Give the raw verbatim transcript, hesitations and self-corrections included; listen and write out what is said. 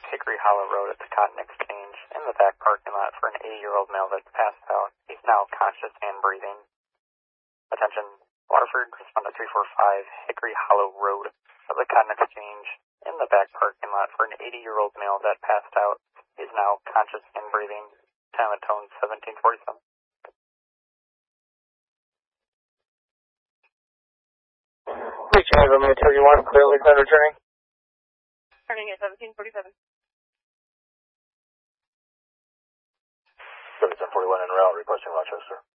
Hickory Hollow Road at the Cotton Exchange in the back parking lot for an eighty-year-old male that's passed out. He's now conscious and breathing. Attention, Waterford, respond to three four five Hickory Hollow Road of the Cotton Exchange in the back parking lot for an eighty-year-old male that passed out. He's now conscious and breathing. Time of tone seventeen forty-seven. Reaching over minute thirty-one, clearly clear returning. Turning at seventeen forty-seven. seventeen forty-one en route, requesting Rochester.